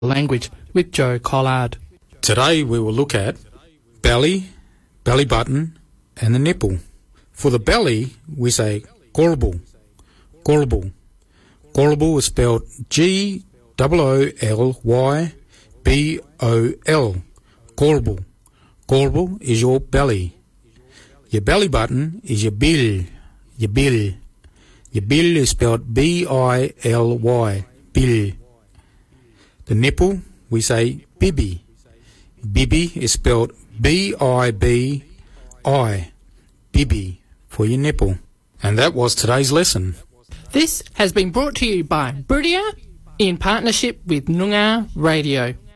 language with Joe Collard. Today we will look at belly, belly button and the nipple. For the belly we say golbu, golbu. Golbu is spelled G-O-O-L-Y-B-O-L. Golbu. Golbu is your belly. Your belly button is your bil, your bil. Your bil is spelled B-I-L-Y, bil. The nipple, we say bibi. Bibi is spelled B-I-B-I, bibi, for your nipple. And that was today's lesson. This has been brought to you by Brudia in partnership with Noongar Radio.